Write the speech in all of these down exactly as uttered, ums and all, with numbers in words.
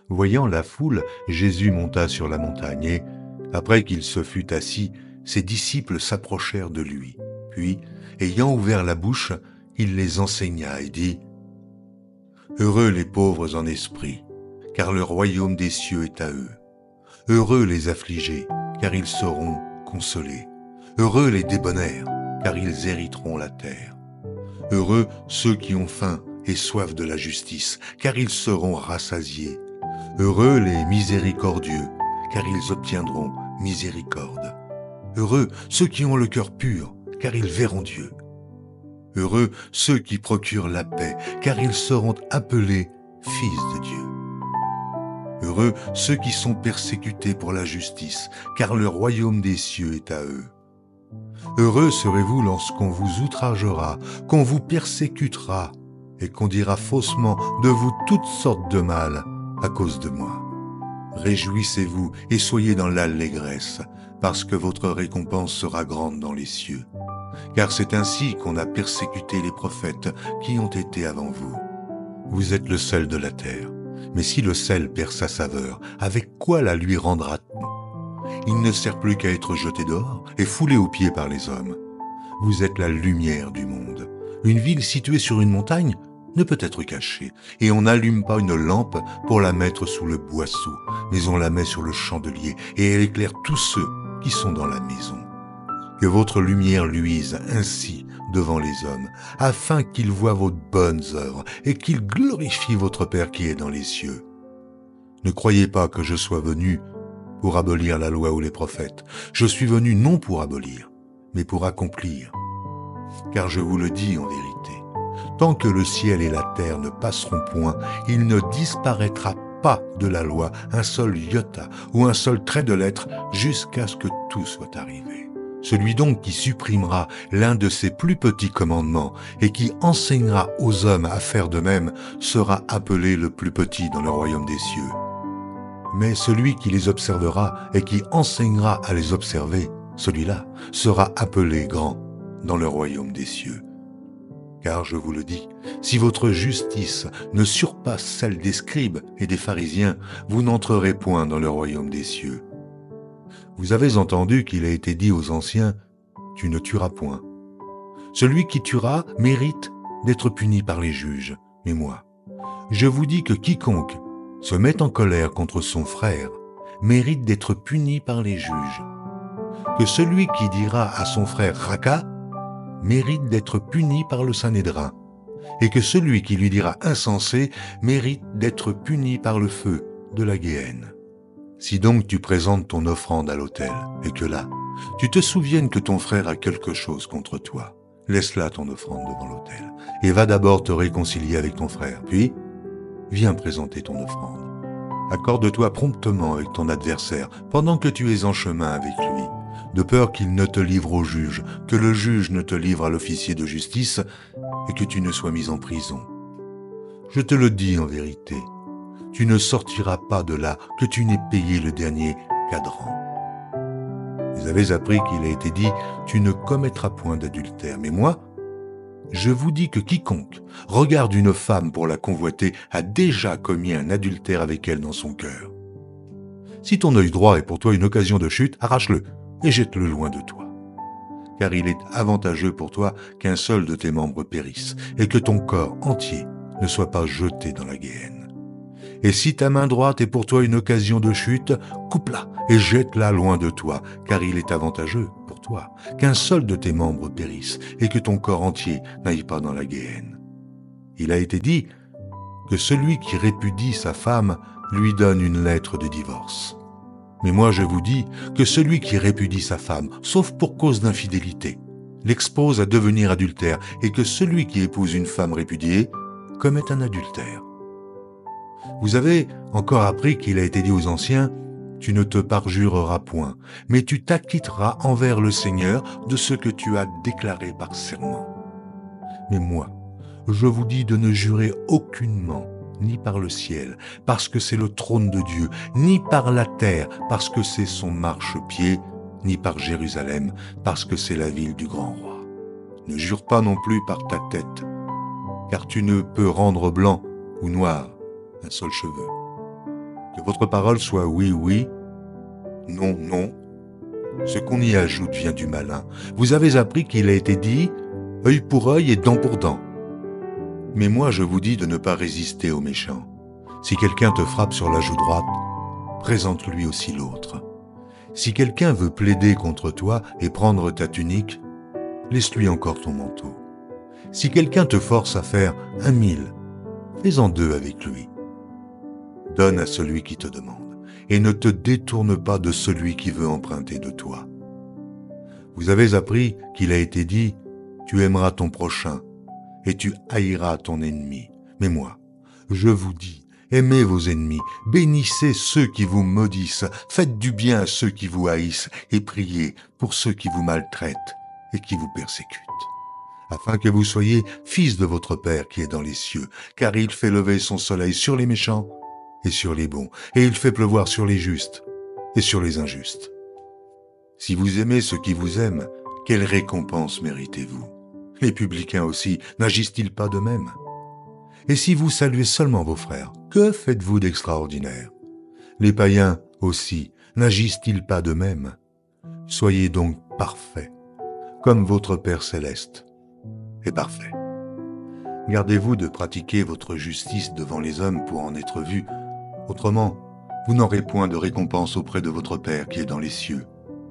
Voyant la foule, Jésus monta sur la montagne et, après qu'il se fut assis, ses disciples s'approchèrent de lui. Puis, ayant ouvert la bouche, il les enseigna et dit « Heureux les pauvres en esprit, car le royaume des cieux est à eux. Heureux les affligés, car ils seront consolés. Heureux les débonnaires, car ils hériteront la terre. Heureux ceux qui ont faim et soif de la justice, car ils seront rassasiés. Heureux les miséricordieux, car ils obtiendront miséricorde. Heureux ceux qui ont le cœur pur, car ils verront Dieu. Heureux ceux qui procurent la paix, car ils seront appelés fils de Dieu. Heureux ceux qui sont persécutés pour la justice, car le royaume des cieux est à eux. Heureux serez-vous lorsqu'on vous outragera, qu'on vous persécutera, et qu'on dira faussement de vous toutes sortes de mal à cause de moi. Réjouissez-vous et soyez dans l'allégresse, parce que votre récompense sera grande dans les cieux. Car c'est ainsi qu'on a persécuté les prophètes qui ont été avant vous. Vous êtes le sel de la terre. Mais si le sel perd sa saveur, avec quoi la lui rendra-t-on? Il ne sert plus qu'à être jeté dehors et foulé aux pieds par les hommes. Vous êtes la lumière du monde. Une ville située sur une montagne ne peut être cachée, et on n'allume pas une lampe pour la mettre sous le boisseau, mais on la met sur le chandelier, et elle éclaire tous ceux qui sont dans la maison. Que votre lumière luise ainsi devant les hommes, afin qu'ils voient vos bonnes œuvres et qu'ils glorifient votre Père qui est dans les cieux. Ne croyez pas que je sois venu pour abolir la loi ou les prophètes. Je suis venu non pour abolir, mais pour accomplir. Car je vous le dis en vérité, tant que le ciel et la terre ne passeront point, il ne disparaîtra pas de la loi un seul iota ou un seul trait de lettre jusqu'à ce que tout soit arrivé. Celui donc qui supprimera l'un de ces plus petits commandements et qui enseignera aux hommes à faire de même sera appelé le plus petit dans le royaume des cieux. Mais celui qui les observera et qui enseignera à les observer, celui-là sera appelé grand dans le royaume des cieux. Car je vous le dis, si votre justice ne surpasse celle des scribes et des pharisiens, vous n'entrerez point dans le royaume des cieux. Vous avez entendu qu'il a été dit aux anciens, « Tu ne tueras point ». Celui qui tuera mérite d'être puni par les juges. Mais moi, je vous dis que quiconque se met en colère contre son frère mérite d'être puni par les juges. Que celui qui dira à son frère « Raka » mérite d'être puni par le Sanhédrin, et que celui qui lui dira « Insensé » mérite d'être puni par le feu de la Guéhenne. Si donc tu présentes ton offrande à l'autel, et que là, tu te souviennes que ton frère a quelque chose contre toi, laisse là ton offrande devant l'autel, et va d'abord te réconcilier avec ton frère, puis viens présenter ton offrande. Accorde-toi promptement avec ton adversaire pendant que tu es en chemin avec lui, de peur qu'il ne te livre au juge, que le juge ne te livre à l'officier de justice, et que tu ne sois mis en prison. Je te le dis en vérité, tu ne sortiras pas de là que tu n'aies payé le dernier cadran. Vous avez appris qu'il a été dit « Tu ne commettras point d'adultère ». Mais moi, je vous dis que quiconque regarde une femme pour la convoiter a déjà commis un adultère avec elle dans son cœur. Si ton œil droit est pour toi une occasion de chute, arrache-le et jette-le loin de toi. Car il est avantageux pour toi qu'un seul de tes membres périsse et que ton corps entier ne soit pas jeté dans la Guéhenne. Et si ta main droite est pour toi une occasion de chute, coupe-la et jette-la loin de toi, car il est avantageux pour toi qu'un seul de tes membres périsse et que ton corps entier n'aille pas dans la Guéhenne. Il a été dit que celui qui répudie sa femme lui donne une lettre de divorce. Mais moi je vous dis que celui qui répudie sa femme, sauf pour cause d'infidélité, l'expose à devenir adultère, et que celui qui épouse une femme répudiée commet un adultère. Vous avez encore appris qu'il a été dit aux anciens, « Tu ne te parjureras point, mais tu t'acquitteras envers le Seigneur de ce que tu as déclaré par serment. » Mais moi, je vous dis de ne jurer aucunement, ni par le ciel, parce que c'est le trône de Dieu, ni par la terre, parce que c'est son marchepied, ni par Jérusalem, parce que c'est la ville du grand roi. Ne jure pas non plus par ta tête, car tu ne peux rendre blanc ou noir un seul cheveu. Que votre parole soit oui, oui, non, non. Ce qu'on y ajoute vient du malin. Vous avez appris qu'il a été dit « œil pour œil et dent pour dent ». Mais moi je vous dis de ne pas résister aux méchants. Si quelqu'un te frappe sur la joue droite, présente-lui aussi l'autre. Si quelqu'un veut plaider contre toi et prendre ta tunique, laisse-lui encore ton manteau. Si quelqu'un te force à faire un mille, fais-en deux avec lui. Donne à celui qui te demande, et ne te détourne pas de celui qui veut emprunter de toi. Vous avez appris qu'il a été dit « Tu aimeras ton prochain, et tu haïras ton ennemi. » Mais moi, je vous dis, aimez vos ennemis, bénissez ceux qui vous maudissent, faites du bien à ceux qui vous haïssent, et priez pour ceux qui vous maltraitent et qui vous persécutent, afin que vous soyez fils de votre Père qui est dans les cieux, car il fait lever son soleil sur les méchants et sur les bons, et il fait pleuvoir sur les justes et sur les injustes. Si vous aimez ceux qui vous aiment, quelle récompense méritez-vous? Les publicains aussi, n'agissent-ils pas de même? Et si vous saluez seulement vos frères, que faites-vous d'extraordinaire? Les païens aussi, n'agissent-ils pas de même? Soyez donc parfaits, comme votre Père céleste est parfait. Gardez-vous de pratiquer votre justice devant les hommes pour en être vus. Autrement, vous n'aurez point de récompense auprès de votre Père qui est dans les cieux.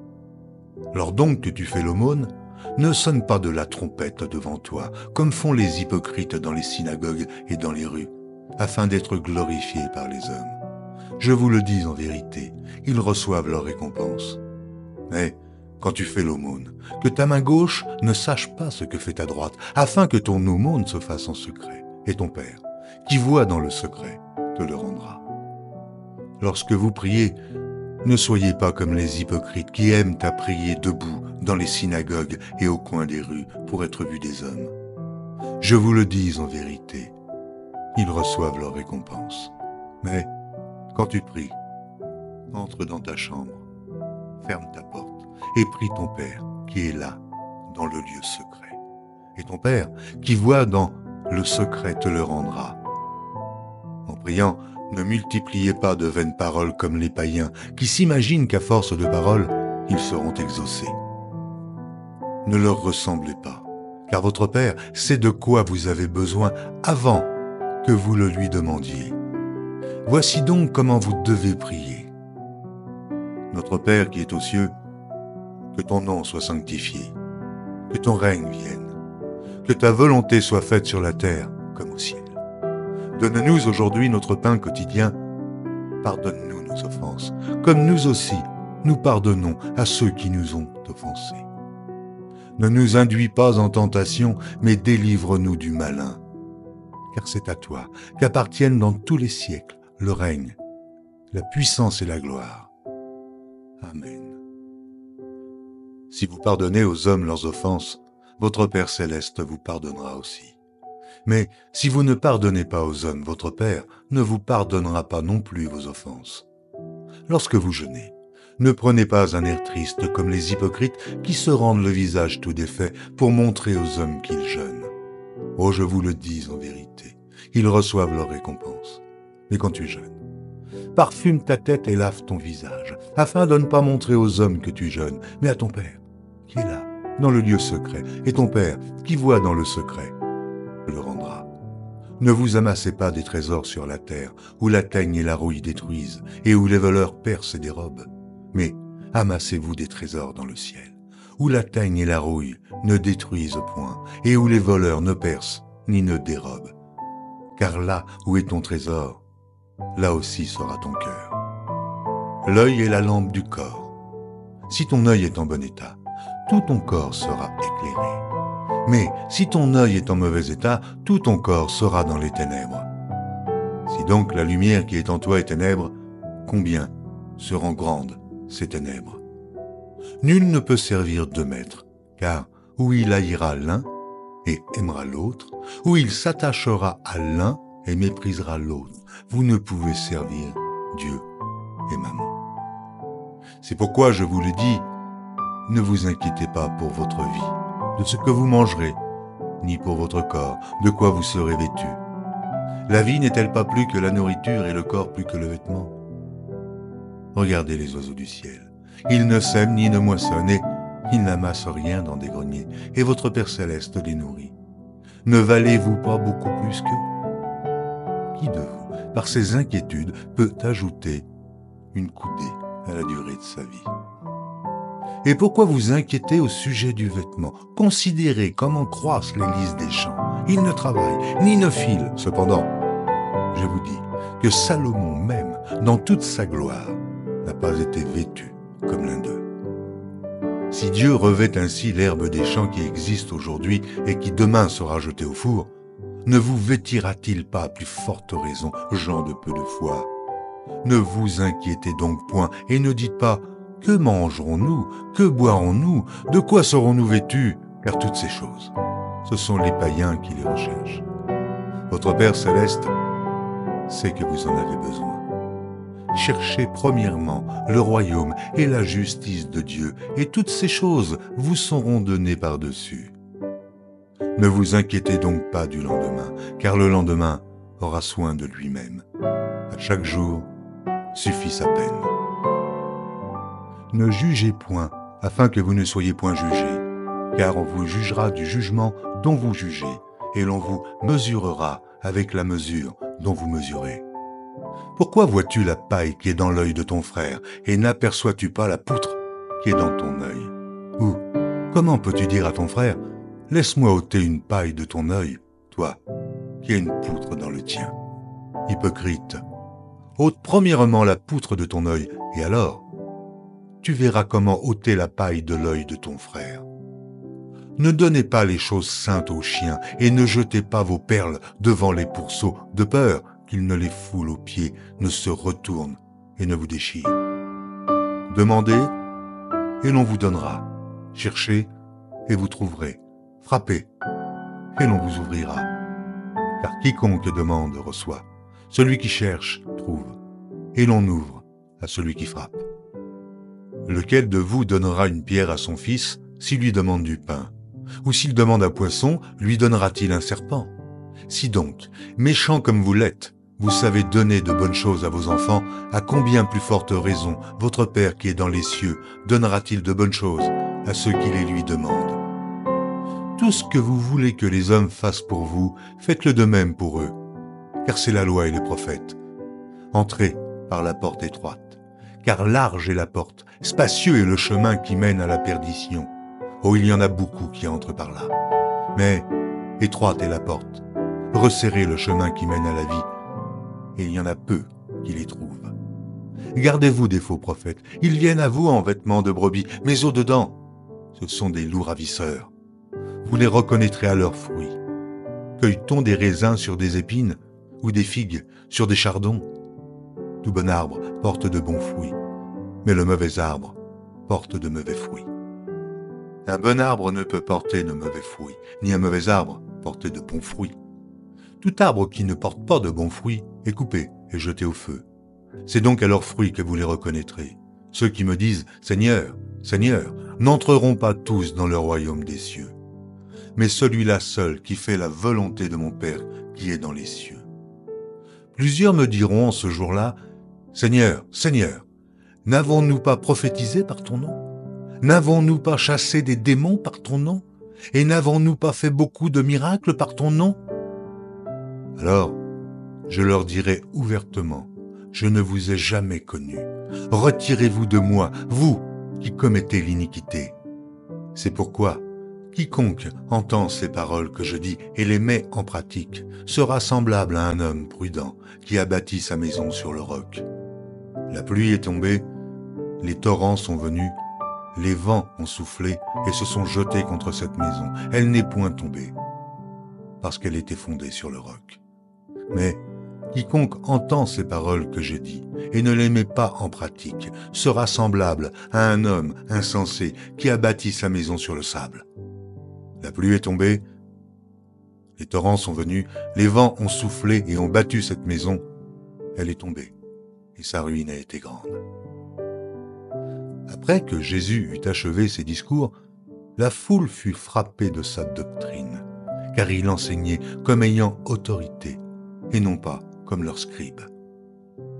Lors donc que tu fais l'aumône, ne sonne pas de la trompette devant toi, comme font les hypocrites dans les synagogues et dans les rues, afin d'être glorifiés par les hommes. Je vous le dis en vérité, ils reçoivent leur récompense. Mais, quand tu fais l'aumône, que ta main gauche ne sache pas ce que fait ta droite, afin que ton aumône se fasse en secret, et ton Père, qui voit dans le secret, te le rendra. Lorsque vous priez, ne soyez pas comme les hypocrites qui aiment à prier debout dans les synagogues et au coin des rues pour être vus des hommes. Je vous le dis en vérité, ils reçoivent leur récompense. Mais, quand tu pries, entre dans ta chambre, ferme ta porte et prie ton Père qui est là, dans le lieu secret. Et ton Père qui voit dans le secret te le rendra. En priant, ne multipliez pas de vaines paroles comme les païens qui s'imaginent qu'à force de paroles, ils seront exaucés. Ne leur ressemblez pas, car votre Père sait de quoi vous avez besoin avant que vous le lui demandiez. Voici donc comment vous devez prier. Notre Père qui est aux cieux, que ton nom soit sanctifié, que ton règne vienne, que ta volonté soit faite sur la terre comme au ciel. Donne-nous aujourd'hui notre pain quotidien. Pardonne-nous nos offenses, comme nous aussi, nous pardonnons à ceux qui nous ont offensés. Ne nous induis pas en tentation, mais délivre-nous du malin. Car c'est à toi qu'appartiennent dans tous les siècles le règne, la puissance et la gloire. Amen. Si vous pardonnez aux hommes leurs offenses, votre Père céleste vous pardonnera aussi. Mais si vous ne pardonnez pas aux hommes, votre Père ne vous pardonnera pas non plus vos offenses. Lorsque vous jeûnez, ne prenez pas un air triste comme les hypocrites qui se rendent le visage tout défait pour montrer aux hommes qu'ils jeûnent. Oh, je vous le dis en vérité, ils reçoivent leur récompense. Mais quand tu jeûnes, parfume ta tête et lave ton visage, afin de ne pas montrer aux hommes que tu jeûnes, mais à ton Père, qui est là, dans le lieu secret, et ton Père, qui voit dans le secret, le rendra. Ne vous amassez pas des trésors sur la terre, où la teigne et la rouille détruisent, et où les voleurs percent et dérobent. Mais amassez-vous des trésors dans le ciel, où la teigne et la rouille ne détruisent point, et où les voleurs ne percent ni ne dérobent. Car là où est ton trésor, là aussi sera ton cœur. L'œil est la lampe du corps. Si ton œil est en bon état, tout ton corps sera éclairé. Mais si ton œil est en mauvais état, tout ton corps sera dans les ténèbres. Si donc la lumière qui est en toi est ténèbre, combien seront grandes ces ténèbres? Nul ne peut servir deux maîtres, car ou il haïra l'un et aimera l'autre, ou il s'attachera à l'un et méprisera l'autre. Vous ne pouvez servir Dieu et Mammon. C'est pourquoi je vous le dis, ne vous inquiétez pas pour votre vie, de ce que vous mangerez, ni pour votre corps, de quoi vous serez vêtus. La vie n'est-elle pas plus que la nourriture et le corps plus que le vêtement? Regardez les oiseaux du ciel. Ils ne sèment ni ne moissonnent et ils n'amassent rien dans des greniers. Et votre Père Céleste les nourrit. Ne valez-vous pas beaucoup plus qu'eux? Qui de vous, par ses inquiétudes, peut ajouter une coudée à la durée de sa vie? Et pourquoi vous inquiétez au sujet du vêtement? Considérez comment croissent les lys des champs. Ils ne travaillent, ni ne filent. Cependant, je vous dis que Salomon même, dans toute sa gloire, n'a pas été vêtu comme l'un d'eux. Si Dieu revêt ainsi l'herbe des champs qui existe aujourd'hui et qui demain sera jetée au four, ne vous vêtira-t-il pas à plus forte raison, gens de peu de foi? Ne vous inquiétez donc point et ne dites pas « Que mangerons-nous? Que boirons-nous? De quoi serons-nous vêtus ?» Car toutes ces choses, ce sont les païens qui les recherchent. Votre Père Céleste sait que vous en avez besoin. Cherchez premièrement le royaume et la justice de Dieu, et toutes ces choses vous seront données par-dessus. Ne vous inquiétez donc pas du lendemain, car le lendemain aura soin de lui-même. À chaque jour suffit sa peine. Ne jugez point, afin que vous ne soyez point jugés, car on vous jugera du jugement dont vous jugez, et l'on vous mesurera avec la mesure dont vous mesurez. Pourquoi vois-tu la paille qui est dans l'œil de ton frère, et n'aperçois-tu pas la poutre qui est dans ton œil? Ou, comment peux-tu dire à ton frère, « Laisse-moi ôter une paille de ton œil, toi, qui as une poutre dans le tien » Hypocrite, ôte premièrement la poutre de ton œil, et alors, tu verras comment ôter la paille de l'œil de ton frère. Ne donnez pas les choses saintes aux chiens, et ne jetez pas vos perles devant les pourceaux, de peur qu'ils ne les foulent aux pieds, ne se retournent et ne vous déchirent. Demandez, et l'on vous donnera. Cherchez, et vous trouverez. Frappez, et l'on vous ouvrira. Car quiconque demande reçoit. Celui qui cherche trouve, et l'on ouvre à celui qui frappe. Lequel de vous donnera une pierre à son fils s'il lui demande du pain? Ou s'il demande un poisson, lui donnera-t-il un serpent? Si donc, méchants comme vous l'êtes, vous savez donner de bonnes choses à vos enfants, à combien plus forte raison votre Père qui est dans les cieux donnera-t-il de bonnes choses à ceux qui les lui demandent? Tout ce que vous voulez que les hommes fassent pour vous, faites-le de même pour eux, car c'est la loi et les prophètes. Entrez par la porte étroite, car large est la porte, spacieux est le chemin qui mène à la perdition. Oh, il y en a beaucoup qui entrent par là. Mais étroite est la porte, resserrez le chemin qui mène à la vie, et il y en a peu qui les trouvent. Gardez-vous des faux prophètes, ils viennent à vous en vêtements de brebis, mais au-dedans, ce sont des loups ravisseurs. Vous les reconnaîtrez à leurs fruits. Cueille-t-on des raisins sur des épines, ou des figues sur des chardons? Tout bon arbre porte de bons fruits, mais le mauvais arbre porte de mauvais fruits. Un bon arbre ne peut porter de mauvais fruits, ni un mauvais arbre porter de bons fruits. Tout arbre qui ne porte pas de bons fruits est coupé et jeté au feu. C'est donc à leurs fruits que vous les reconnaîtrez. Ceux qui me disent « Seigneur, Seigneur » n'entreront pas tous dans le royaume des cieux, mais celui-là seul qui fait la volonté de mon Père qui est dans les cieux. Plusieurs me diront en ce jour-là « Seigneur, Seigneur, n'avons-nous pas prophétisé par ton nom? N'avons-nous pas chassé des démons par ton nom? Et n'avons-nous pas fait beaucoup de miracles par ton nom ?» Alors, je leur dirai ouvertement, je ne vous ai jamais connu. Retirez-vous de moi, vous qui commettez l'iniquité. C'est pourquoi, quiconque entend ces paroles que je dis et les met en pratique sera semblable à un homme prudent qui a bâti sa maison sur le roc. La pluie est tombée, les torrents sont venus, les vents ont soufflé et se sont jetés contre cette maison. Elle n'est point tombée, parce qu'elle était fondée sur le roc. Mais quiconque entend ces paroles que j'ai dites et ne les met pas en pratique sera semblable à un homme insensé qui a bâti sa maison sur le sable. La pluie est tombée, les torrents sont venus, les vents ont soufflé et ont battu cette maison. Elle est tombée, et sa ruine a été grande. Après que Jésus eut achevé ses discours, la foule fut frappée de sa doctrine, car il enseignait comme ayant autorité, et non pas comme leurs scribes.